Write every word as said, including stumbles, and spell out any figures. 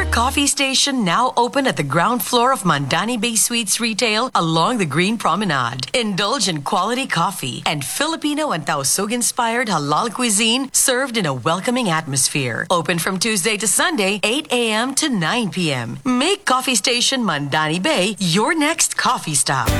Coffee Station now open at the ground floor of Mandani Bay Suites Retail along the Green Promenade. Indulge in quality coffee and Filipino and Tausug-inspired halal cuisine served in a welcoming atmosphere. Open from Tuesday to Sunday, eight a.m. to nine p.m. Make Coffee Station Mandani Bay your next coffee stop.